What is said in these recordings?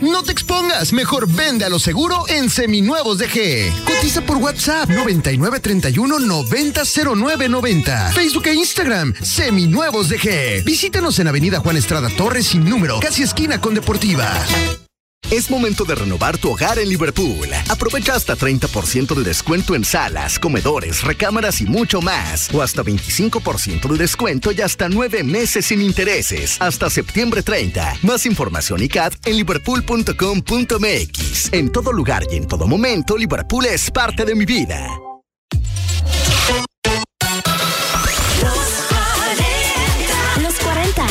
No te expongas, mejor vende a lo seguro en Seminuevos DG. Cotiza por WhatsApp 9931-900990. Facebook e Instagram, Seminuevos DG. Visítanos en Avenida Juan Estrada Torres sin número, casi esquina con Deportiva. Es momento de renovar tu hogar en Liverpool. Aprovecha hasta 30% de descuento en salas, comedores, recámaras y mucho más. O hasta 25% de descuento y hasta 9 meses sin intereses. Hasta septiembre 30. Más información y CAD en liverpool.com.mx. En todo lugar y en todo momento, Liverpool es parte de mi vida. Los 40.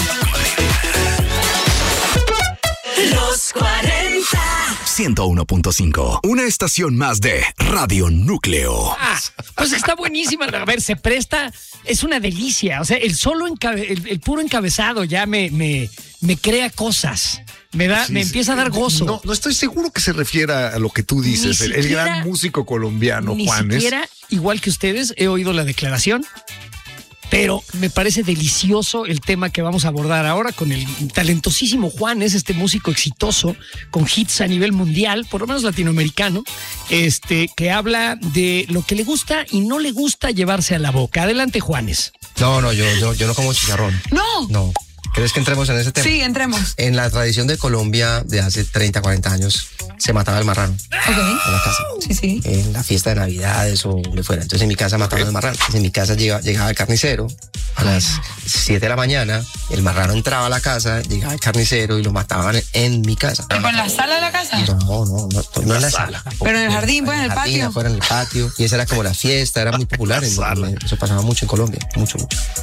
Los 40. 101.5. Una estación más de Radio Núcleo. Pues está buenísima. A ver, se presta. Es una delicia. O sea, el puro encabezado ya me crea cosas. Me empieza a dar gozo. No estoy seguro que se refiera a lo que tú dices. El gran músico colombiano, Juanes. Ni siquiera, igual que ustedes, he oído la declaración. Pero me parece delicioso el tema que vamos a abordar ahora con el talentosísimo Juanes, este músico exitoso con hits a nivel mundial, por lo menos latinoamericano, que habla de lo que le gusta y no le gusta llevarse a la boca. Adelante, Juanes. No, yo no como chicharrón. No. ¿Crees que entremos en ese tema? Sí, entremos. En la tradición de Colombia de hace 30, 40 años se mataba el marrano en la casa. Sí. En la fiesta de Navidades o donde fuera. Entonces en mi casa mataban el marrano. Entonces en mi casa llegaba el carnicero a las 7 de la mañana, el marrano entraba a la casa, llegaba el carnicero y lo mataban en mi casa. ¿Pero en la sala de la casa? No en la sala. Pero en el jardín, pues en el patio. Afuera en el patio. Y esa era como la fiesta, era muy popular. Eso pasaba mucho en Colombia, mucho.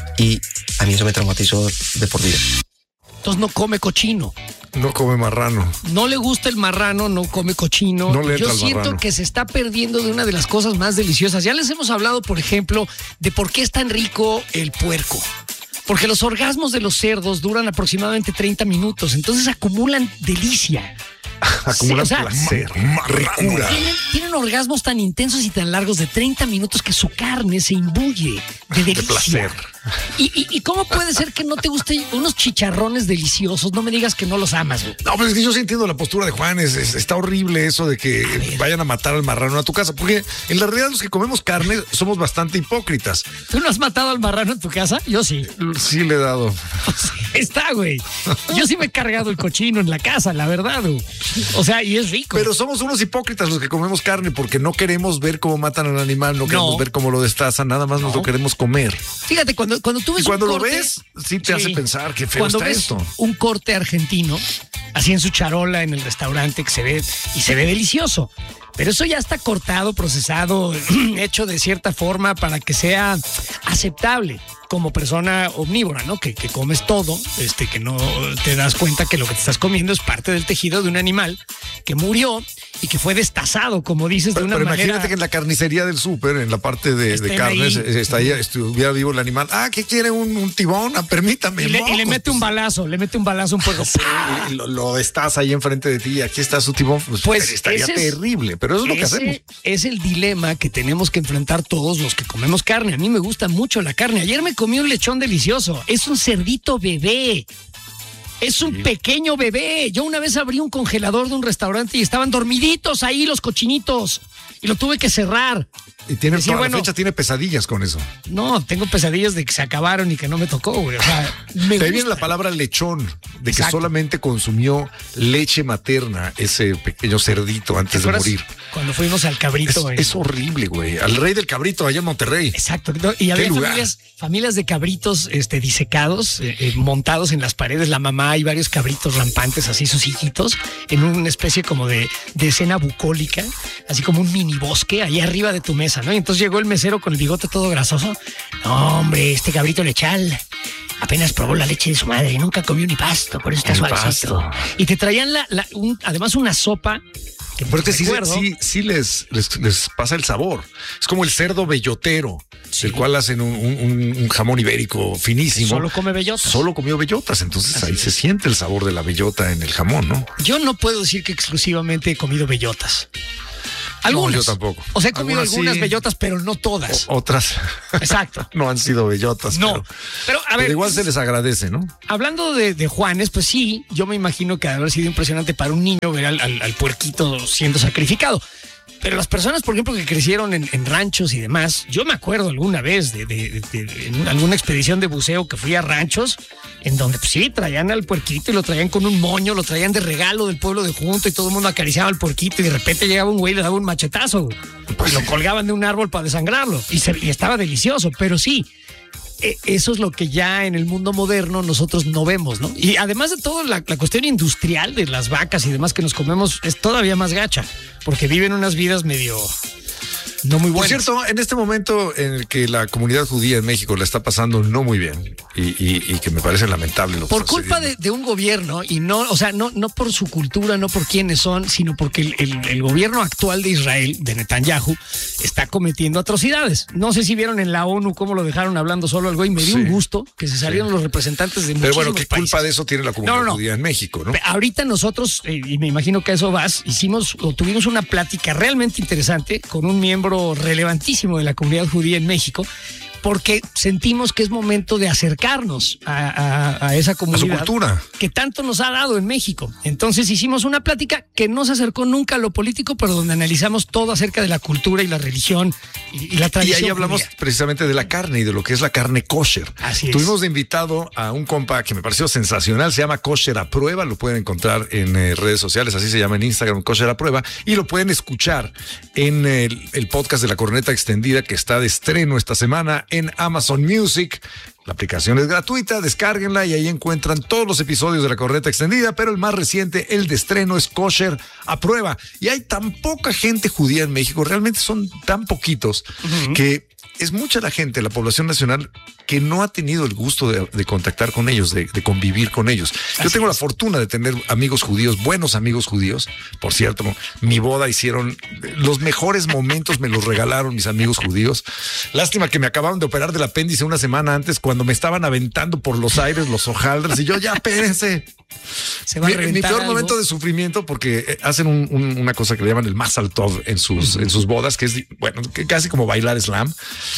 Y a mí eso me traumatizó de por vida. Entonces no come cochino. No come marrano. No le gusta el marrano, no come cochino. No le entra Yo el siento marrano. que se está perdiendo de una de las cosas más deliciosas. Ya les hemos hablado, por ejemplo, de por qué es tan rico el puerco. Porque los orgasmos de los cerdos duran aproximadamente 30 minutos, entonces acumulan delicia. Acumulan Sí, o sea, placer, ricura. Tienen orgasmos tan intensos y tan largos de 30 minutos que su carne se imbuye de delicia. placer. ¿Y cómo puede ser que no te gusten unos chicharrones deliciosos? No me digas que no los amas, güey. No, pero es que yo sí entiendo la postura de Juanes. Está horrible eso de que vayan a matar al marrano a tu casa, porque en la realidad los que comemos carne somos bastante hipócritas. ¿Tú no has matado al marrano en tu casa? Yo sí. Sí le he dado. Está, güey. Yo sí me he cargado el cochino en la casa, la verdad, güey. O sea, y es rico. Pero somos unos hipócritas los que comemos carne porque no queremos ver cómo matan al animal, no queremos ver cómo lo destazan, nada más nos lo queremos comer. Fíjate, cuando tú ves y cuando un lo corte, ves, sí te hace pensar qué feo cuando está ves esto. Un corte argentino, así en su charola en el restaurante que se ve delicioso. Pero eso ya está cortado, procesado, hecho de cierta forma para que sea aceptable como persona omnívora, ¿no? Que comes todo, que no te das cuenta que lo que te estás comiendo es parte del tejido de un animal que murió y que fue destazado, como dices, de una pero manera. imagínate que en la carnicería del súper, en la parte de carnes, estuviera vivo el animal. ¿Qué quiere un tibón? Permítame. Y le mete un balazo, un puerco. Lo destaza ahí enfrente de ti. Aquí está su tibón. Pues estaría terrible, pero eso es lo que hacemos. Es el dilema que tenemos que enfrentar todos los que comemos carne. A mí me gusta mucho la carne. Ayer me comí un lechón delicioso. Es un cerdito bebé. Es un pequeño bebé. Yo una vez abrí un congelador de un restaurante y estaban dormiditos ahí los cochinitos. Y lo tuve que cerrar. Y tiene toda la fecha tiene pesadillas con eso. No, tengo pesadillas de que se acabaron y que no me tocó, güey. O sea, me viene la palabra lechón, de que solamente consumió leche materna ese pequeño cerdito antes de morir. Cuando fuimos al cabrito. Es horrible, güey. Al rey del cabrito allá en Monterrey. Exacto. Y había familias de cabritos disecados, montados en las paredes. La mamá y varios cabritos rampantes, así sus hijitos, en una especie como de escena bucólica, así como un mini bosque ahí arriba de tu mesa, ¿no? Y entonces llegó el mesero con el bigote todo grasoso. No, hombre, este cabrito lechal apenas probó la leche de su madre y nunca comió ni pasto, por eso está suavecito. Y te traían además una sopa. Pero sí les pasa el sabor. Es como el cerdo bellotero, del cual hacen un jamón ibérico finísimo. Solo come bellotas. Solo comió bellotas, entonces ahí se siente el sabor de la bellota en el jamón, ¿no? Yo no puedo decir que exclusivamente he comido bellotas. Algunas. No, yo tampoco. O sea, he comido algunas sí. bellotas, pero no todas. Otras. Exacto. No han sido bellotas. No. Pero a ver. Pero igual se les agradece, ¿no? Hablando de Juanes, pues sí, yo me imagino que ha de haber sido impresionante para un niño ver al puerquito siendo sacrificado. Pero las personas, por ejemplo, que crecieron en ranchos y demás, yo me acuerdo alguna vez en alguna expedición de buceo que fui a ranchos, en donde pues sí, traían al puerquito y lo traían con un moño, lo traían de regalo del pueblo de junto y todo el mundo acariciaba al puerquito y de repente llegaba un güey y le daba un machetazo y lo colgaban de un árbol para desangrarlo y estaba delicioso, pero sí. Eso es lo que ya en el mundo moderno nosotros no vemos, ¿no? Y además de todo, la cuestión industrial de las vacas y demás que nos comemos es todavía más gacha, porque viven unas vidas medio no muy buenas. Por cierto, en este momento en el que la comunidad judía en México la está pasando no muy bien y que me parece lamentable lo que por está culpa sucediendo. de un gobierno y no, o sea, no por su cultura, no por quiénes son, sino porque el gobierno actual de Israel, de Netanyahu, está cometiendo atrocidades. No sé si vieron en la ONU cómo lo dejaron hablando solo al güey, me dio un gusto que se salieron los representantes de muchísimos Pero bueno, ¿qué países. culpa de eso tiene la comunidad judía en México, no? Ahorita nosotros, y me imagino que a eso vas, tuvimos una plática realmente interesante con un miembro relevantísimo de la comunidad judía en México, porque sentimos que es momento de acercarnos a esa comunidad. A su cultura. Que tanto nos ha dado en México. Entonces hicimos una plática que no se acercó nunca a lo político, pero donde analizamos todo acerca de la cultura y la religión y la tradición. Y ahí hablamos judía. Precisamente de la carne y de lo que es la carne kosher. Así es. Tuvimos de invitado a un compa que me pareció sensacional, se llama Kosher a Prueba, lo pueden encontrar en redes sociales, así se llama en Instagram, Kosher a Prueba, y lo pueden escuchar en el podcast de La Corneta Extendida que está de estreno esta semana en Amazon Music. La aplicación es gratuita, descárguenla y ahí encuentran todos los episodios de La Corneta Extendida, pero el más reciente, el de estreno, es Kosher a Prueba. Y hay tan poca gente judía en México, realmente son tan poquitos, que es mucha la gente, la población nacional, que no ha tenido el gusto de contactar con ellos, de convivir con ellos. Yo tengo la fortuna de tener amigos judíos, buenos amigos judíos. Por cierto, mi boda hicieron los mejores momentos, me los regalaron mis amigos judíos. Lástima que me acababan de operar del apéndice una semana antes, cuando me estaban aventando por los aires los hojaldres y yo, ya espérense. Se va a Mi peor algo. momento de sufrimiento, porque hacen una cosa que le llaman el Mazal Tov en sus bodas, que es, bueno, casi como bailar slam.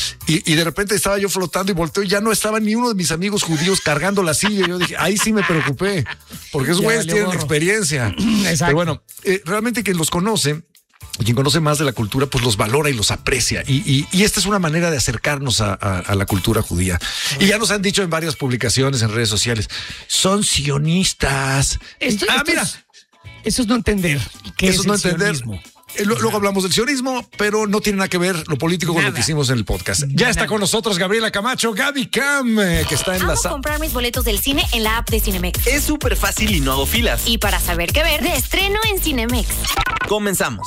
Y de repente estaba yo flotando y volteo y ya no estaba ni uno de mis amigos judíos cargando la silla. Yo dije, ahí sí me preocupé, porque esos güeyes tienen experiencia. Exacto. Pero bueno, realmente quien los conoce, quien conoce más de la cultura, pues los valora y los aprecia. Y esta es una manera de acercarnos a la cultura judía. Y ya nos han dicho en varias publicaciones en redes sociales, son sionistas. Mira. Eso es no entender. Eso es no entender. Luego hablamos del sionismo, pero no tiene nada que ver lo político con lo que hicimos en el podcast. Ya está con nosotros Gabriela Camacho, Gaby Cam, que está en la sala. Comprar mis boletos del cine en la app de Cinemex. Es súper fácil y no hago filas. Y para saber qué ver, de estreno en Cinemex. Comenzamos.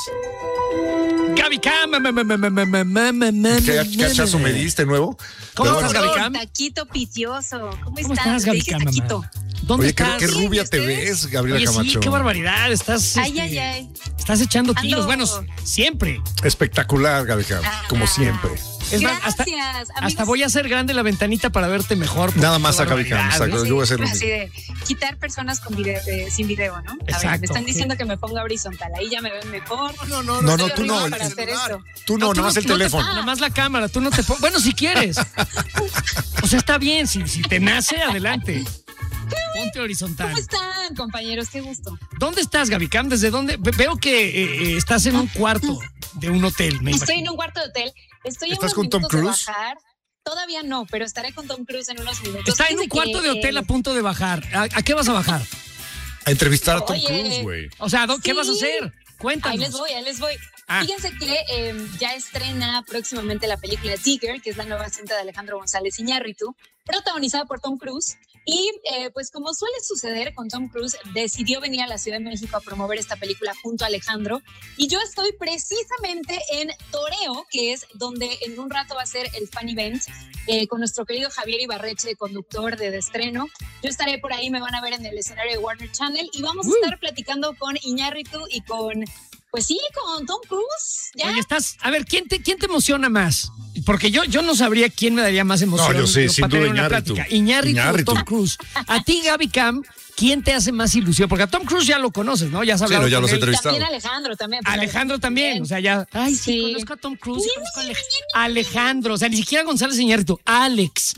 Gaby Cam. ¿Qué cachazo me diste nuevo? ¿Cómo estás, Gaby Cam? Taquito picioso. ¿Cómo estás, Gaby Cam? ¿Dónde estás? Qué rubia te ves, Gabriela Camacho. Sí, qué barbaridad. Estás, estás echando tiros. Bueno, siempre. Espectacular, Gaby Cam, como siempre. Gracias. Hasta voy a hacer grande la ventanita para verte mejor. Nada más a Gaby Cam. Yo voy a hacer lo mismo. Así de quitar personas con sin video, ¿no? Exacto. A ver, me están diciendo que me ponga horizontal. Ahí ya me ven mejor. No, tú no. Para hacer esto. Tú no, nada más el teléfono. Nada más la cámara. Tú no te pones. Bueno, si quieres. O sea, está bien. Si te nace, adelante. Ponte horizontal. ¿Cómo están, compañeros? Qué gusto. ¿Dónde estás, Gaby Cam? ¿Desde dónde? Veo que estás en un cuarto de un hotel. Estoy en un cuarto de hotel. ¿Estás con Tom Cruise? Todavía no, pero estaré con Tom Cruise en unos minutos. Está en un cuarto de hotel a punto de bajar. ¿A qué vas a bajar? A entrevistar a Tom Cruise, güey. O sea, ¿qué vas a hacer? Cuéntanos. Ahí les voy. Fíjense que ya estrena próximamente la película Digger, que es la nueva cinta de Alejandro González Iñárritu, protagonizada por Tom Cruise. Y pues como suele suceder con Tom Cruise, decidió venir a la Ciudad de México a promover esta película junto a Alejandro. Y yo estoy precisamente en Toreo, que es donde en un rato va a ser el fan event con nuestro querido Javier Ibarreche, conductor de estreno. Yo estaré por ahí, me van a ver en el escenario de Warner Channel y vamos a estar platicando con Iñárritu y con... Pues sí, con Tom Cruise. ¿Ya? Oye, a ver, ¿quién te emociona más? porque yo no sabría quién me daría más emoción. No, yo sí, sin para duda tener una Iñárritu. plática. Iñárritu o Tom Cruise. A ti, Gaby Cam, ¿quién te hace más ilusión? Porque a Tom Cruise ya lo conoces, ¿no? Ya has hablado ya con los he él. entrevistado. También Alejandro también. Alejandro también, o sea, ya. Ay, sí, conozco a Tom Cruise, conozco a Alejandro, o sea, ni siquiera González Iñárritu, Alex.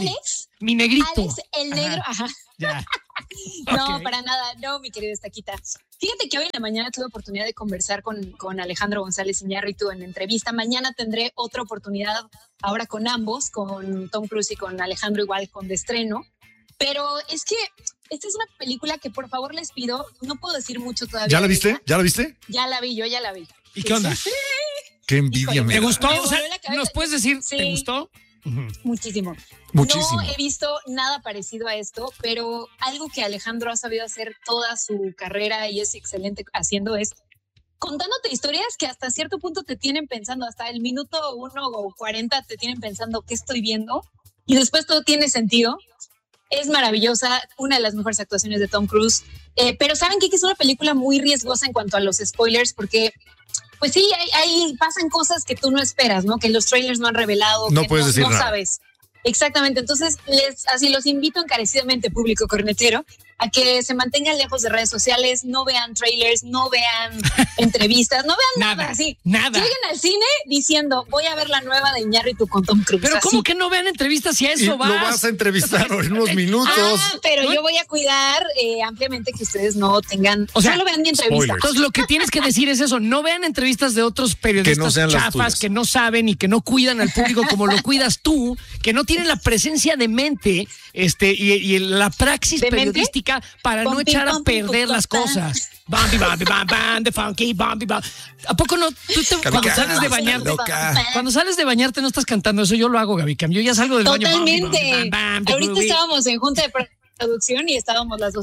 Mi negrito. Alex, el negro, ajá. Ya. No, Ok. para nada, no, mi querida Estaquita. Fíjate que hoy en la mañana tuve oportunidad de conversar con Alejandro González Iñárritu en entrevista. Mañana tendré otra oportunidad ahora con ambos, con Tom Cruise y con Alejandro igual con de estreno. Pero es que esta es una película que por favor les pido, no puedo decir mucho todavía. ¿Ya la viste? ¿Ya la viste? Ya la vi, yo ya la vi. ¿Y qué onda? Qué envidia me ¿Te da. gustó? Me O sea, voló la cabeza. ¿nos puedes decir, Sí. te gustó? Muchísimo. Muchísimo. No he visto nada parecido a esto, pero algo que Alejandro ha sabido hacer toda su carrera y es excelente haciendo es contándote historias que hasta cierto punto te tienen pensando, hasta el minuto 1 o 40 te tienen pensando qué estoy viendo y después todo tiene sentido. Es maravillosa, una de las mejores actuaciones de Tom Cruise, pero ¿saben qué? Que es una película muy riesgosa en cuanto a los spoilers porque pues sí, ahí pasan cosas que tú no esperas, ¿no? Que los trailers no han revelado, No que puedes decir no nada. sabes. Exactamente, entonces así los invito encarecidamente, público cornetero, a que se mantengan lejos de redes sociales, no vean trailers, no vean entrevistas, no vean nada, así. Nada. Lleguen al cine diciendo, voy a ver la nueva de Iñárritu con Tom Cruise. Pero así. ¿cómo que no vean entrevistas si a Y eso lo vas? vas a entrevistar en unos minutos. Pero ¿No? yo voy a cuidar ampliamente que ustedes no tengan, O sea, solo vean mi entrevista. spoilers. Entonces lo que tienes que decir es eso, no vean entrevistas de otros periodistas Que no sean las chafas tuyas. que no saben y que no cuidan al público como lo cuidas tú, que no tienen la presencia de mente y la praxis ¿De mente? periodística para no Pom, pim, echar a pom, pim, perder pum, las pam, cosas. Bambi, bambi, bam, bam, the funky, bambi, bam. ¿A poco no? Cuando sales de bañarte, cuando sales de bañarte no estás cantando eso, yo lo hago, Gaby Cam. Yo ya salgo del baño. bambi, Totalmente. bam, bam, the Ahorita groovy. estábamos en junta de producción y estábamos las dos.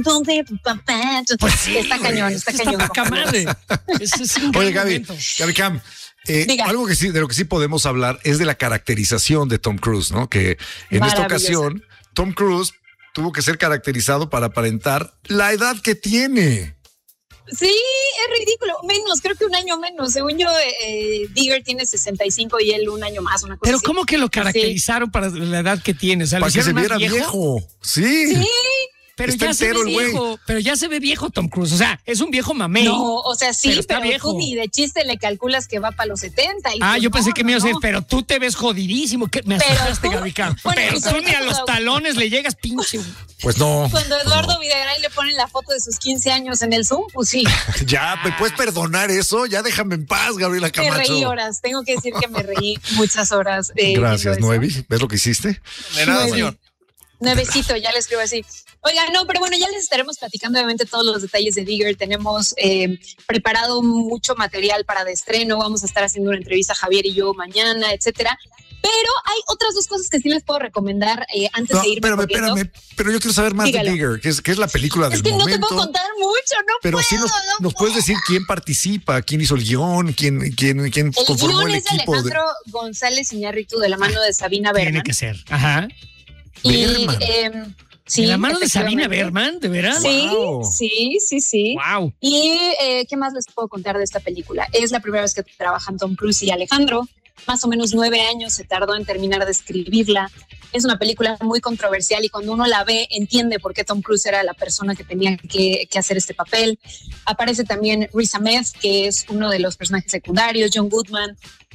Pues sí, está cañón, está cañón. poca madre. Es un gran Oye, Gaby, momento. Gaby Cam, Diga. algo que sí, de lo que sí podemos hablar es de la caracterización de Tom Cruise, ¿no? Que en esta Maravillosa. ocasión, Tom Cruise tuvo que ser caracterizado para aparentar la edad que tiene. Sí, es ridículo. Menos, creo que un año menos. Según yo, Digger tiene 65 y él un año más, una cosa Pero así. ¿cómo que lo caracterizaron para la edad que tiene? O sea, ¿lo Para que se hicieron más viera viejo. Sí. Sí. Pero Está ya se ve entero el güey. viejo. Pero ya se ve viejo Tom Cruise. O sea, es un viejo mamey. No, o sea, sí, Pero está pero viejo. tú ni de chiste le calculas que va para los 70. Y Ah, pues yo pensé no, que me iba a decir, no. pero tú te ves jodidísimo. ¿Qué? Me Pero asustaste, tú- Gaby Cam. bueno, Pero y tú sobre ni a todo los cuando- talones le llegas, pinche. Pues no. Cuando Eduardo Videgaray le ponen la foto de sus 15 años en el Zoom, pues sí, Ya, ¿me puedes perdonar eso? Ya déjame en paz, Gabriela me Camacho. reí horas. Tengo que decir que me reí muchas horas. Gracias, viendo eso. Nuevi. ¿Ves lo que hiciste? De nada, Nueve. señor. Nuevecito, ya le escribo así. Oiga, no, pero bueno, ya les estaremos platicando obviamente todos los detalles de Digger. Tenemos preparado mucho material para de estreno. Vamos a estar haciendo una entrevista Javier y yo mañana, etcétera. Pero hay otras dos cosas que sí les puedo recomendar antes No, de irme. espérame. Pero yo quiero saber más Dígalo. de Digger, que es la película Es del que no momento. te puedo contar mucho, no Pero puedo. sí nos puedes decir quién participa, quién hizo el guión, quién El conformó guión el es de equipo. Alejandro González Iñárritu de la mano de Sabina Tiene Berman. que ser. Ajá. Y, Berman. sí, ¿De la mano de Sabina efectivamente. Berman? ¿De veras? Sí, Wow. sí. Wow. Y ¿qué más les puedo contar de esta película? Es la primera vez que trabajan Tom Cruise y Alejandro. Más o menos 9 años se tardó en terminar de escribirla. Es una película muy controversial y cuando uno la ve entiende por qué Tom Cruise era la persona que tenía que hacer este papel. Aparece también Riz Ahmed, que es uno de los personajes secundarios, John Goodman.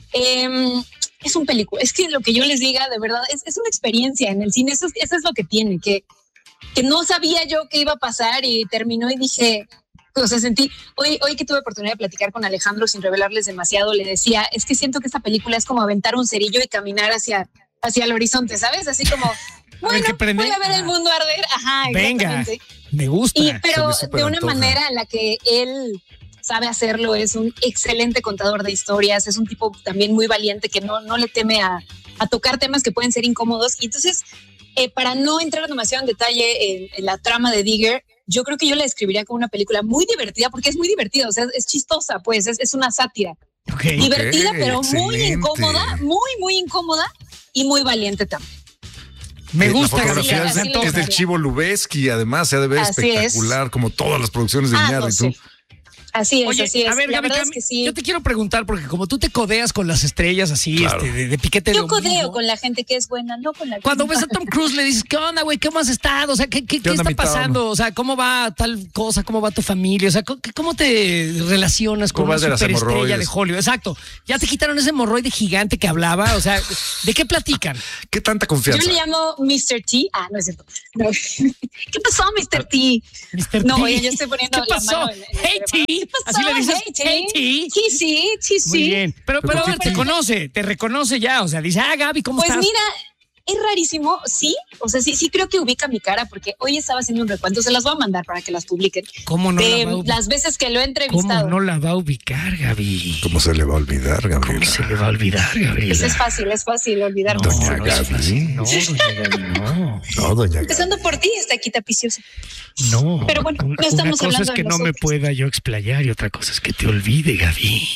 Es un película. Es que lo que yo les diga, de verdad, es una experiencia en el cine. Eso es lo que tiene, que no sabía yo qué iba a pasar y terminó y dije, o sea, sentí, hoy que tuve oportunidad de platicar con Alejandro sin revelarles demasiado, le decía, es que siento que esta película es como aventar un cerillo y caminar hacia el horizonte, ¿sabes? Así como, bueno, ¿qué prende? voy a ver el mundo arder. Ajá, Venga, exactamente. me gusta. Pero Se me súper de una antoja. manera en la que él sabe hacerlo, es un excelente contador de historias, es un tipo también muy valiente que no le teme a tocar temas que pueden ser incómodos. Y entonces, para no entrar demasiado en detalle en la trama de Digger, yo creo que yo la describiría como una película muy divertida, porque es muy divertida, o sea, es chistosa, pues, es una sátira. Ok. Divertida, pero muy excelente. incómoda, muy incómoda y muy valiente también. Me La gusta. fotografía Gabriela, es, así lo es del llamaría. Chivo Lubeski, además se ha de ver Así es. espectacular, como todas las producciones de No, Iñárritu. sí. Así es, Oye, así es. a ver, La Gaby, verdad es que sí. yo te quiero preguntar, porque como tú te codeas con las estrellas así, Claro. de piquete de Yo codeo ombligo, con la gente que es buena, no con la que cuando es ves a mala. Tom Cruise le dices, ¿qué onda, güey? ¿Cómo has estado? O sea, ¿qué onda, está mi Tom? pasando? O sea, ¿cómo va tal cosa? ¿Cómo va tu familia? O sea, ¿cómo te relacionas con ¿Cómo una vas de las superestrella hemorroides? de Hollywood? Exacto. Ya te quitaron ese hemorroide gigante que hablaba. O sea, ¿de qué platican? ¿Qué tanta Yo confianza? le llamo Mr. T. Ah, no es cierto. No. ¿Qué pasó, Mr. T? Mr. No, T. oye, yo estoy poniendo ¿Qué la pasó? mano en el Hey, teléfono. T. ¿Qué pasó? Así le dices, Hey, T. hey, T. Sí, sí. Muy bien. Pero ¿Pero a por ver, qué te reconoce ya. O sea, dice, Gaby, ¿cómo Pues estás? mira, es rarísimo, sí. O sea, sí creo que ubica mi cara porque hoy estaba haciendo un recuento. Se las voy a mandar para que las publiquen. ¿Cómo no De la va a ubicar? las veces que lo he ¿Cómo entrevistado. no la va a ubicar, Gaby? ¿Cómo se le va a olvidar, ¿Cómo Gabriela? se le va a olvidar, Gabriela? Pues es fácil olvidar. No, Doña no es Gaby. fácil. No, doña Gaby, no. No, doña Gaby. Empezando por ti, está aquí tapicioso. No. Pero bueno, no estamos una cosa hablando es de que no me nosotros. pueda yo explayar y otra cosa es que te olvide, Gaby.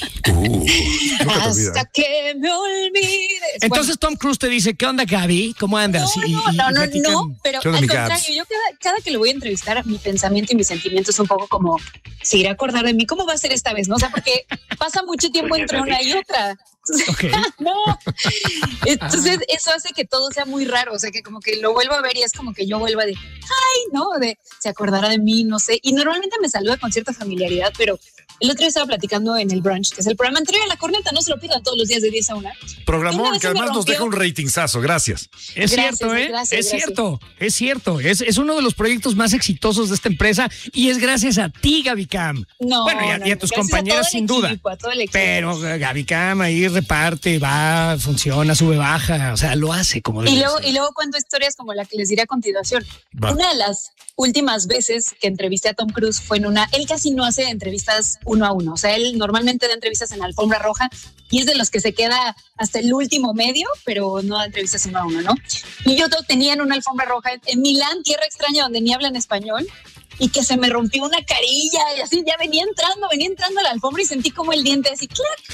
Nunca te olvidas. Hasta que me olvides. Entonces Tom Cruise te dice, ¿qué onda, Gaby? ¿Cómo andas? No, pero ¿Qué onda, al mi contrario, Gabs? yo cada que lo voy a entrevistar, mi pensamiento y mi sentimiento es un poco como, se irá a acordar de mí, ¿cómo va a ser esta vez? ¿No? O sea, porque pasa mucho tiempo entre una y otra. Ok. No. Entonces, eso hace que todo sea muy raro. O sea, que como que lo vuelvo a ver y es como que yo vuelvo de, ay, no, se acordará de mí, no sé. Y normalmente me saluda con cierta familiaridad, pero el otro día estaba platicando en el brunch, que es el programa anterior a La Corneta, no se lo pidan todos los días de 10 a 1. Programón Una vez que se me además nos rompió. deja un ratingzazo. Gracias. Es Gracias, cierto, ¿eh? gracias, es gracias. cierto, es cierto. Es uno de los proyectos más exitosos de esta empresa y es gracias a ti, Gaby Cam. No, Bueno, y a tus gracias compañeras, a todo el sin duda. equipo, a todo el equipo. Pero Gaby Cam ahí reparte, va, funciona, sube, baja. O sea, lo hace como debe ser. Y luego cuento historias como la que les diré a continuación. Va. Una de las últimas veces que entrevisté a Tom Cruise fue en él casi no hace entrevistas 1 a 1. O sea, él normalmente da entrevistas en la alfombra roja y es de los que se queda hasta el último medio, pero no da entrevistas 1 a 1, ¿no? Y yo tenía en una alfombra roja en Milán, tierra extraña donde ni hablan español, y que se me rompió una carilla y así ya venía entrando a la alfombra y sentí como el diente así, ¡clac!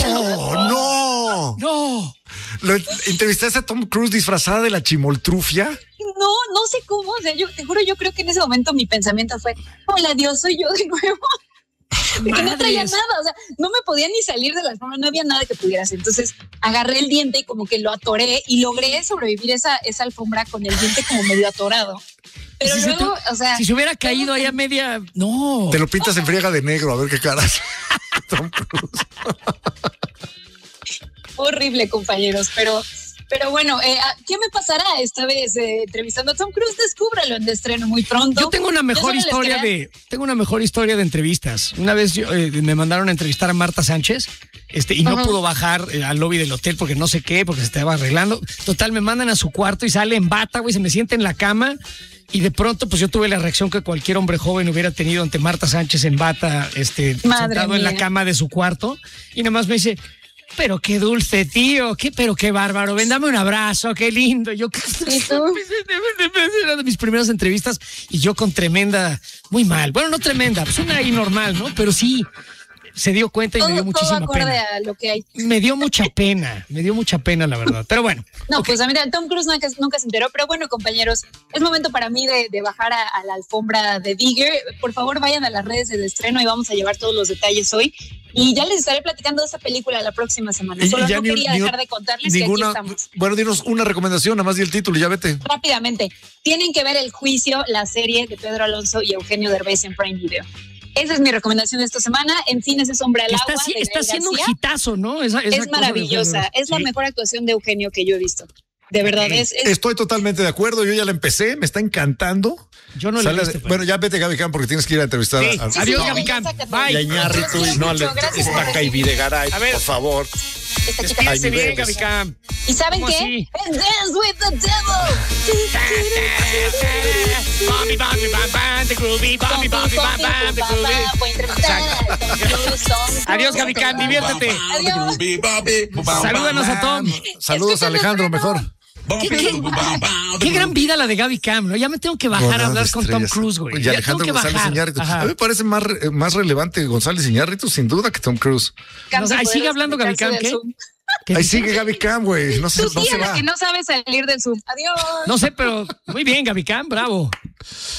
No. No. ¿Lo entrevistaste a Tom Cruise disfrazada de la chimoltrufia? No sé cómo, o sea, yo te juro, yo creo que en ese momento mi pensamiento fue, hola Dios, soy yo de nuevo. Porque no traía Madres. nada, o sea, no me podía ni salir de la alfombra, no había nada que pudiera hacer. Entonces agarré el diente y como que lo atoré y logré sobrevivir esa alfombra con el diente como medio atorado. Pero Si se luego, te- o sea... Si se hubiera caído ahí a media. No. Te lo pintas en friega de negro, a ver qué caras. Tom Cruise. Horrible, compañeros, pero bueno, ¿qué me pasará esta vez entrevistando a Tom Cruise? Descúbralo en De Estreno muy pronto. Yo tengo una mejor Yo solo les historia de entrevistas. Una vez me mandaron a entrevistar a Marta Sánchez, y no pudo bajar al lobby del hotel porque no sé qué, porque se estaba arreglando. Total, me mandan a su cuarto y sale en bata, güey, se me sienta en la cama. Y de pronto, pues yo tuve la reacción que cualquier hombre joven hubiera tenido ante Marta Sánchez en bata, sentado en la mía. cama de su cuarto. Y nada más me dice, pero qué dulce, tío, pero qué bárbaro, ven, dame un abrazo, qué lindo. Yo, ¿Y tú? era de mis primeras entrevistas y yo con tremenda, muy mal, bueno, no tremenda, pues una ahí normal, ¿no? Pero sí, se dio cuenta y me dio Todo muchísima acorde pena. a lo que hay. Me dio mucha pena, la verdad. Pero bueno. No, pues a mí Tom Cruise nunca se enteró, pero bueno, compañeros, es momento para mí de bajar a la alfombra de Digger. Por favor, vayan a las redes de Estreno y vamos a llevar todos los detalles hoy. Y ya les estaré platicando de esta película la próxima semana. Y Solo ya no ni- quería ni- dejar de contarles que aquí estamos. Bueno, dinos una recomendación, nada más di el título y ya vete. Rápidamente, tienen que ver El Juicio, la serie de Pedro Alonso y Eugenio Derbez en Prime Video. Esa es mi recomendación de esta semana. En cines es Hombre al Agua. de Está Gael haciendo un García. hitazo, ¿no? Esa Es cosa de maravillosa. Eugenio. Es la Sí. mejor actuación de Eugenio que yo he visto. De verdad, es Estoy totalmente de acuerdo, yo ya la empecé, me está encantando. Yo no la he Sale- visto, pero- bueno, ya vete, Gaby Cam, porque tienes que ir a entrevistar Sí. a Adiós, ya, Gaby ya, Cam. sácate. Bye. y a Iñárritu y no al Gracias por Estaca y recibir. Videgaray, A ver. por favor. esta chica. Despídese Ay, mi bien, bebés. Gaby Cam. ¿Y saben ¿Cómo qué? así? Es Dance with the Devil. Bobby, Bobby, Bam, Bam, the groovy, Bobby, Bobby, Bam, Bam, the groovy. Voy a entrevistar a Tom Cruise. Adiós, Gaby Cam, diviértete. Adiós. Salúdanos a Tom. Saludos a Alejandro, mejor. Qué gran vida la de Gaby Cam, ¿no? Ya me tengo que bajar a Rodada hablar de con Tom estrellas. Cruise, güey. Y Ya Alejandro tengo que González bajar. Iñárritu. Ajá. A mí me parece más relevante González Iñárritu, sin duda, que Tom Cruise. No, ahí sigue hablando Gaby Cam, ¿qué? Ahí sigue Gaby Cam, güey. No, Tu no tía, se la va. que no sabe salir del Zoom. Adiós. No sé, pero muy bien, Gaby Cam, bravo.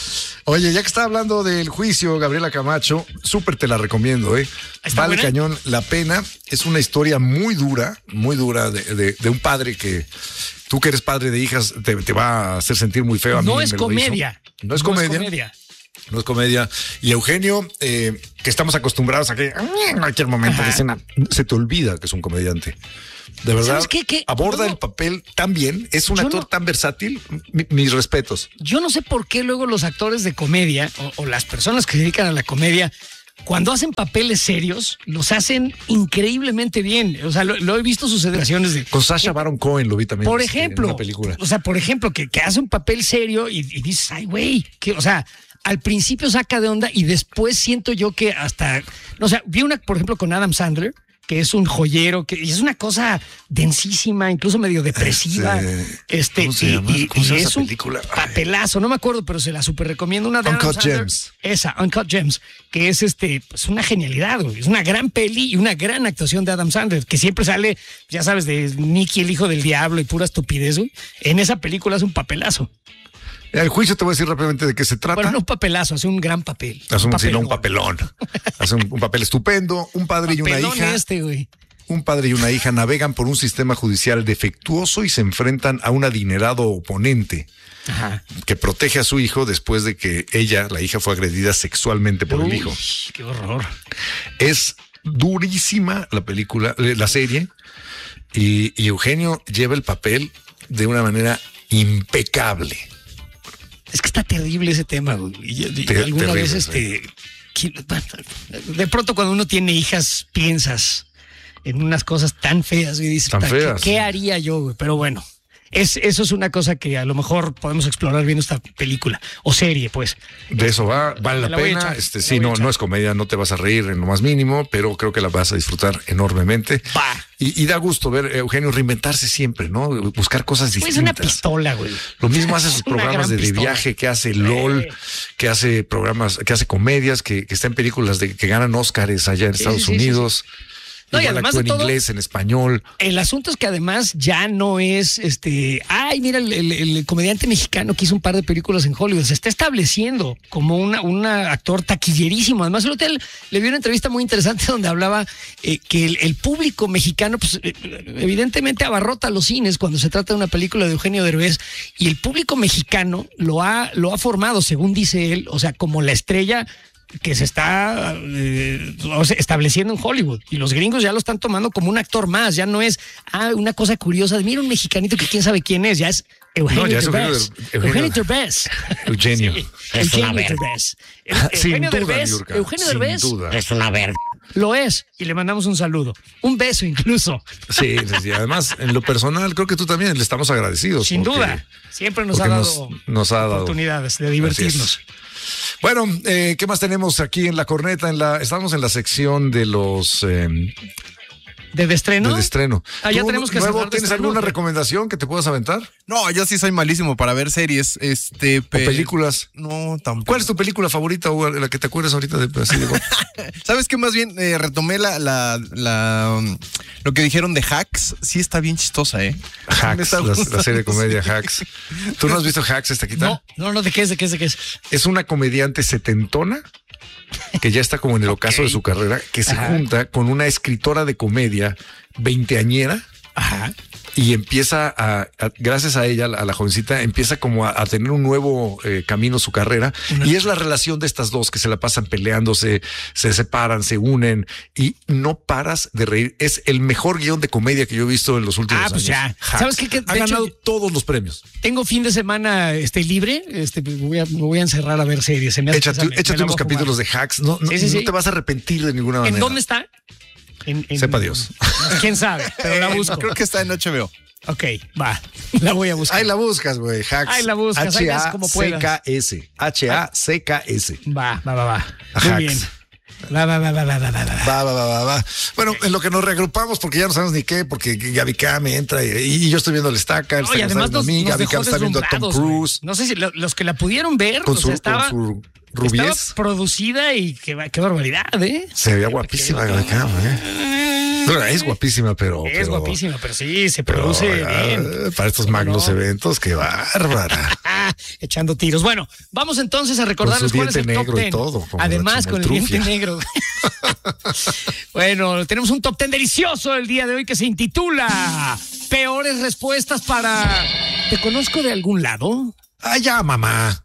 Oye, ya que está hablando del juicio, Gabriela Camacho, súper te la recomiendo, ¿eh? Vale buena? Cañón la pena. Es una historia muy dura de un padre que... Tú que eres padre de hijas, te va a hacer sentir muy feo. A mí no es comedia. No es comedia. No es comedia. Y Eugenio, que estamos acostumbrados a que en cualquier momento de escena se te olvida que es un comediante. De verdad, ¿Qué? Aborda el papel tan bien, es un actor tan versátil. Mis respetos. Yo no sé por qué luego los actores de comedia o las personas que se dedican a la comedia, cuando hacen papeles serios, los hacen increíblemente bien. O sea, lo he visto suceder. Con Sacha Baron Cohen lo vi también. Por ejemplo, en una película. O sea, por ejemplo, que hace un papel serio y dices, ay, güey, o sea, al principio saca de onda y después siento yo que hasta, no sé, vi una, por ejemplo, con Adam Sandler, que es un joyero, que es una cosa densísima, incluso medio depresiva. ¿Cómo se llama? ¿Cómo se llama es esa película? Un papelazo, no me acuerdo, pero se la super recomiendo. Una de Uncut Gems. Esa, Uncut Gems, que es pues una genialidad, güey. Es una gran peli y una gran actuación de Adam Sandler, que siempre sale, ya sabes, de Nicky, el hijo del diablo y pura estupidez, güey. En esa película es un papelazo. El juicio te voy a decir rápidamente de qué se trata. Bueno, no un papelazo, hace un gran papel. Hace un papelón. Hace un papel estupendo. Un padre y una hija. Güey. Un padre y una hija navegan por un sistema judicial defectuoso y se enfrentan a un adinerado oponente que protege a su hijo después de que la hija, fue agredida sexualmente por el hijo. ¡Qué horror! Es durísima la película, la serie, y Eugenio lleva el papel de una manera impecable. Es que está terrible ese tema, güey. Alguna vez, de pronto cuando uno tiene hijas, piensas en unas cosas tan feas y dices, ¿qué haría yo, güey? Pero bueno, eso es una cosa que a lo mejor podemos explorar viendo esta película o serie, pues. De eso vale la pena. Sí, no es comedia, no te vas a reír en lo más mínimo, pero creo que la vas a disfrutar enormemente. Y da gusto ver a Eugenio reinventarse siempre, ¿no? Buscar cosas distintas. Es una pistola, güey. Lo mismo hace sus programas de viaje, que hace LOL, que hace programas, que hace comedias, que está en películas que ganan Óscares allá en Estados Unidos. No, y además en inglés, en español. El asunto es que además ya no es mira, el comediante mexicano que hizo un par de películas en Hollywood, se está estableciendo como un actor taquillerísimo. Además, el hotel le dio una entrevista muy interesante donde hablaba que el público mexicano, pues evidentemente abarrota los cines cuando se trata de una película de Eugenio Derbez, y el público mexicano lo ha formado, según dice él, o sea, como la estrella que se está estableciendo en Hollywood, y los gringos ya lo están tomando como un actor más. Ya no es una cosa curiosa de mira un mexicanito que quién sabe quién es, ya es Eugenio Derbez. Eugenio Derbez. Eugenio. Es una Derbez. Eugenio Derbez es una verga. Lo es, y le mandamos un saludo, un beso incluso. Sí, además en lo personal creo que tú también le estamos agradecidos. Sin duda, siempre nos ha dado oportunidades de divertirnos. Bueno, ¿qué más tenemos aquí en la corneta? Estamos en la sección de los... ¿De estreno? De estreno. Ya tenemos que nuevo, ¿tienes alguna recomendación que te puedas aventar? No, yo sí soy malísimo para ver series. ¿O películas? No, tampoco. ¿Cuál es tu película favorita o la que te acuerdas ahorita de ¿Sabes qué? Más bien retomé lo que dijeron de Hacks. Sí está bien chistosa, ¿eh? Hacks, la serie de comedia Hacks. ¿Tú no has visto Hacks, Estaquita? No, ¿de qué es? Es una comediante setentona que ya está como en el ocaso de su carrera, que se junta con una escritora de comedia veinteañera. Y empieza gracias a ella, a la jovencita, empieza como a tener un nuevo camino su carrera. Y es la relación de estas dos que se la pasan peleándose, se separan, se unen y no paras de reír. Es el mejor guión de comedia que yo he visto en los últimos años. Pues ya. ¿Sabes qué? Ha ganado todos los premios. Tengo fin de semana libre. Me voy a encerrar a ver series. Échate unos capítulos de Hacks. No te vas a arrepentir de ninguna manera. ¿En dónde está? Sepa Dios. ¿Quién sabe? Pero la busco. Creo que está en HBO. Ok, va. La voy a buscar. Ahí la buscas, güey. Hacks. Ahí la buscas. H-A-C-K-S. H-A-C-K-S. Va. Muy bien. Va. Bueno, en lo que nos reagrupamos, porque ya no sabemos ni qué, porque Gaby Cam entra y yo estoy viendo el Estaca. Y además Gaby Cam está viendo a Tom Cruise. No sé si los que la pudieron ver, con su rubiez. Estaba producida y qué barbaridad, ¿eh? Se veía guapísima Gaby Cam, No, es guapísima, pero sí, se produce bien. Para estos magnos eventos, qué bárbara. Echando tiros. Bueno, vamos entonces a recordarles cuál es el top 10. Además, con el diente negro. Bueno, tenemos un top 10 delicioso el día de hoy que se intitula Peores respuestas para... ¿Te conozco de algún lado? Ya, mamá.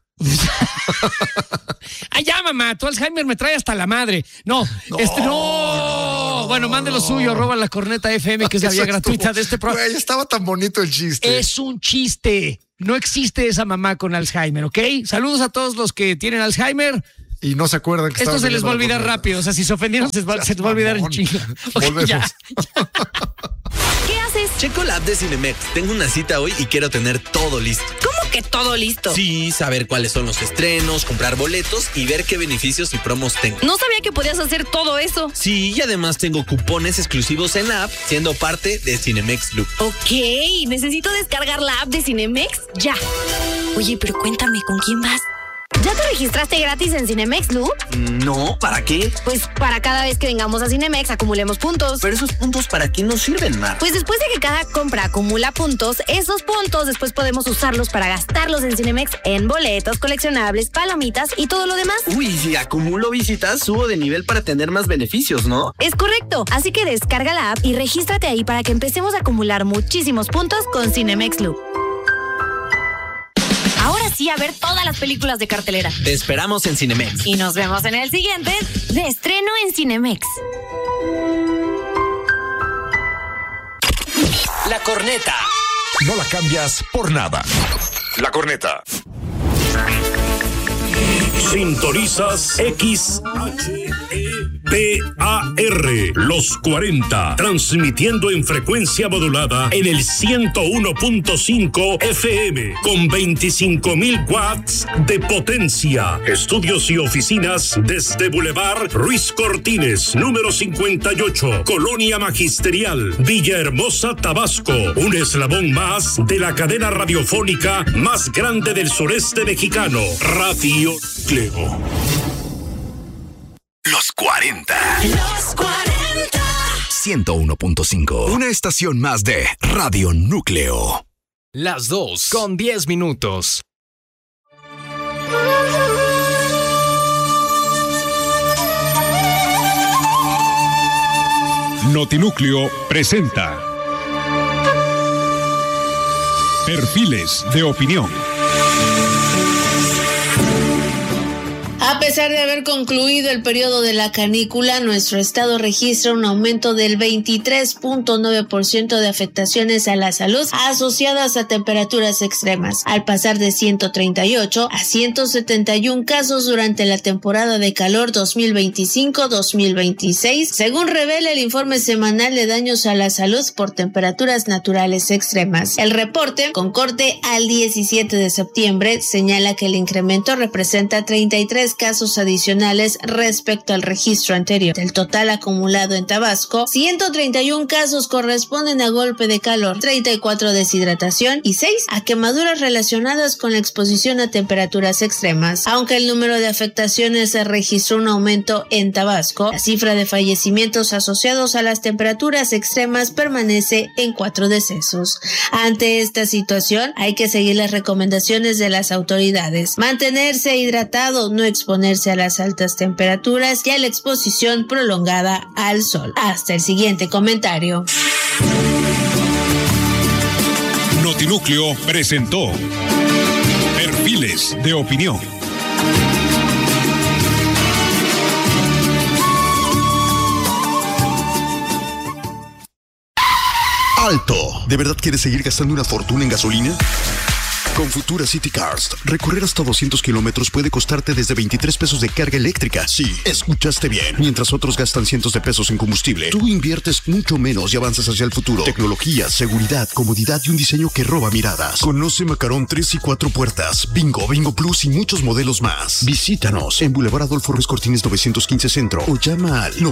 Ya, mamá, tu Alzheimer me trae hasta la madre. No. Bueno, mande lo suyo, @lacorneta.fm, que es la vía gratuita de este programa. Güey, estaba tan bonito el chiste. Es un chiste. No existe esa mamá con Alzheimer, ¿ok? Saludos a todos los que tienen Alzheimer. Y no se acuerdan que esto se les va a olvidar rápido. O sea, si se ofendieron, se les va a olvidar en chinga. Volvemos. Ya. ¿Qué haces? Checo la app de Cinemex. Tengo una cita hoy y quiero tener todo listo. ¿Cómo que todo listo? Sí, saber cuáles son los estrenos, comprar boletos y ver qué beneficios y promos tengo. No sabía que podías hacer todo eso. Sí, y además tengo cupones exclusivos en la app, siendo parte de Cinemex Club. Ok, necesito descargar la app de Cinemex ya. Oye, pero cuéntame, ¿con quién vas? ¿Ya te registraste gratis en Cinemex Loop? No, ¿para qué? Pues para cada vez que vengamos a Cinemex acumulemos puntos. Pero esos puntos, ¿para qué nos sirven, Mar? Pues después de que cada compra acumula puntos, esos puntos después podemos usarlos para gastarlos en Cinemex en boletos, coleccionables, palomitas y todo lo demás. Uy, si acumulo visitas, subo de nivel para tener más beneficios, ¿no? Es correcto, así que descarga la app y regístrate ahí para que empecemos a acumular muchísimos puntos con Cinemex Loop. Ahora sí, a ver todas las películas de cartelera. Te esperamos en Cinemex. Y nos vemos en el siguiente de estreno en Cinemex. La Corneta. No la cambias por nada. La Corneta. Sintonizas XHEPAR, los 40, transmitiendo en frecuencia modulada en el 101.5 FM, con 25,000 watts de potencia. Estudios y oficinas desde Boulevard Ruiz Cortines, número 58, Colonia Magisterial, Villahermosa, Tabasco. Un eslabón más de la cadena radiofónica más grande del sureste mexicano, Radio Núcleo. Los 40. Los 40. 101.5. Una estación más de Radio Núcleo. Las 2:10. Notinúcleo presenta Perfiles de Opinión. A pesar de haber concluido el periodo de la canícula, nuestro estado registra un aumento del 23.9% de afectaciones a la salud asociadas a temperaturas extremas, al pasar de 138 a 171 casos durante la temporada de calor 2025-2026, según revela el informe semanal de daños a la salud por temperaturas naturales extremas. El reporte, con corte al 17 de septiembre, señala que el incremento representa 33 casos adicionales respecto al registro anterior. Del total acumulado en Tabasco, 131 casos corresponden a golpe de calor, 34 a deshidratación y 6 a quemaduras relacionadas con la exposición a temperaturas extremas. Aunque el número de afectaciones se registró un aumento en Tabasco, la cifra de fallecimientos asociados a las temperaturas extremas permanece en 4 decesos. Ante esta situación, hay que seguir las recomendaciones de las autoridades: mantenerse hidratado, no exponerse a las altas temperaturas y a la exposición prolongada al sol. Hasta el siguiente comentario. Notinúcleo presentó Perfiles de Opinión. ¡Alto! ¿De verdad quieres seguir gastando una fortuna en gasolina? Con Futura City Cars, recorrer hasta 200 kilómetros puede costarte desde 23 pesos de carga eléctrica. Sí, escuchaste bien. Mientras otros gastan cientos de pesos en combustible, tú inviertes mucho menos y avanzas hacia el futuro. Tecnología, seguridad, comodidad y un diseño que roba miradas. Conoce Macarón 3 y 4 puertas, Bingo, Bingo Plus y muchos modelos más. Visítanos en Boulevard Adolfo Ruiz Cortines 915 Centro o llama al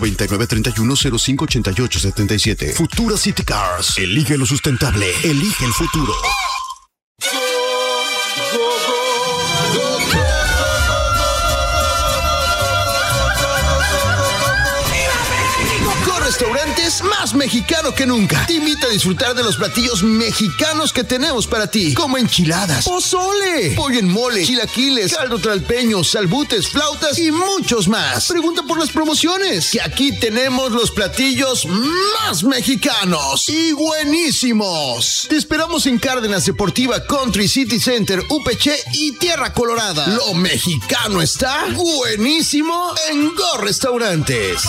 9931-058877. Futura City Cars. Elige lo sustentable. Elige el futuro. Restaurantes, más mexicano que nunca. Te invita a disfrutar de los platillos mexicanos que tenemos para ti, como enchiladas, pozole, pollo en mole, chilaquiles, caldo tlalpeño, salbutes, flautas y muchos más. Pregunta por las promociones, que aquí tenemos los platillos más mexicanos y buenísimos. Te esperamos en Cárdenas Deportiva, Country City Center, UPC y Tierra Colorada. Lo mexicano está buenísimo en Go Restaurantes.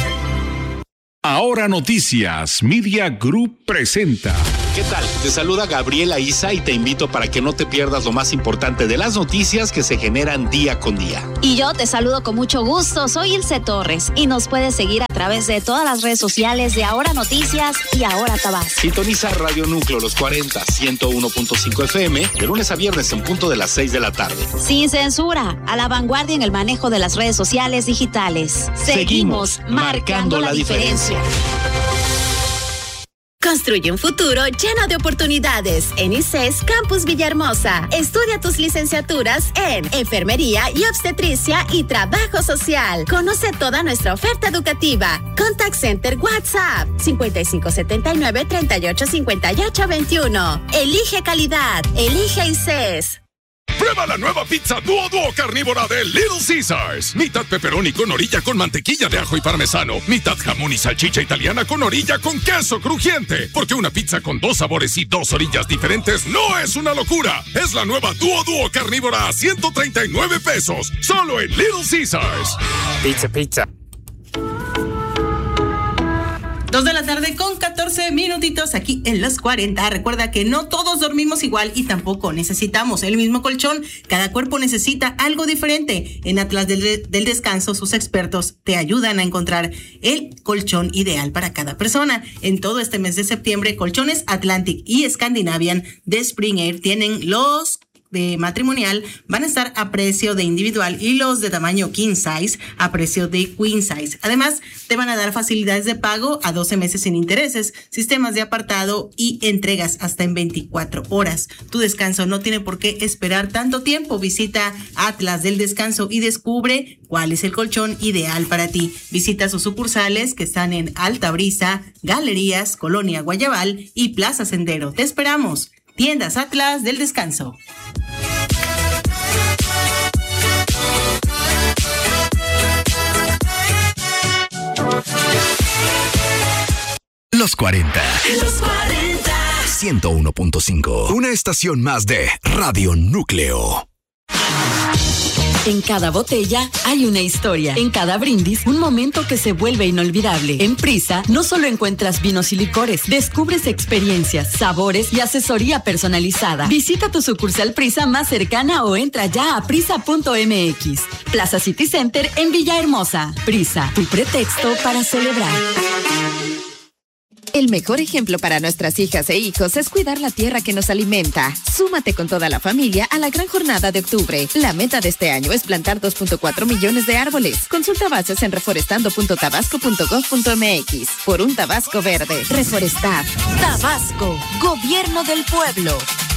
Ahora Noticias Media Group presenta. ¿Qué tal? Te saluda Gabriela Isa y te invito para que no te pierdas lo más importante de las noticias que se generan día con día. Y yo te saludo con mucho gusto, soy Ilse Torres y nos puedes seguir a través de todas las redes sociales de Ahora Noticias y Ahora Tabasco. Sintoniza Radio Núcleo Los 40, 101.5 FM, de lunes a viernes en punto de las 6 de la tarde. Sin censura, a la vanguardia en el manejo de las redes sociales digitales. Seguimos marcando la diferencia. Construye un futuro lleno de oportunidades en ICES Campus Villahermosa. Estudia tus licenciaturas en Enfermería y Obstetricia y Trabajo Social. Conoce toda nuestra oferta educativa. Contact Center WhatsApp 5579-385821. Elige calidad. Elige ICES. Prueba la nueva pizza Duo carnívora de Little Caesars. Mitad pepperoni con orilla con mantequilla de ajo y parmesano. Mitad jamón y salchicha italiana con orilla con queso crujiente. Porque una pizza con 2 sabores y 2 orillas diferentes no es una locura. Es la nueva Duo carnívora a 139 pesos. Solo en Little Caesars. Pizza. 2 de la tarde con 14 minutitos aquí en Los 40. Recuerda que no todos dormimos igual y tampoco necesitamos el mismo colchón. Cada cuerpo necesita algo diferente. En Atlas del Descanso, sus expertos te ayudan a encontrar el colchón ideal para cada persona. En todo este mes de septiembre, colchones Atlantic y Scandinavian de Spring Air tienen los de matrimonial, van a estar a precio de individual y los de tamaño king size a precio de queen size. Además, te van a dar facilidades de pago a 12 meses sin intereses, sistemas de apartado y entregas hasta en 24 horas. Tu descanso no tiene por qué esperar tanto tiempo. Visita Atlas del Descanso y descubre cuál es el colchón ideal para ti. Visita sus sucursales que están en Alta Brisa, Galerías, Colonia Guayabal y Plaza Sendero. Te esperamos. Tiendas Atlas del Descanso. Los 40. Los 40. 101.5. Una estación más de Radio Núcleo. En cada botella hay una historia. En cada brindis, un momento que se vuelve inolvidable. En Prisa, no solo encuentras vinos y licores, descubres experiencias, sabores y asesoría personalizada. Visita tu sucursal Prisa más cercana o entra ya a prisa.mx. Plaza City Center en Villahermosa. Prisa, tu pretexto para celebrar. El mejor ejemplo para nuestras hijas e hijos es cuidar la tierra que nos alimenta. Súmate con toda la familia a la gran jornada de octubre. La meta de este año es plantar 2.4 millones de árboles. Consulta bases en reforestando.tabasco.gov.mx. Por un Tabasco verde. Reforestar. Tabasco, Gobierno del Pueblo.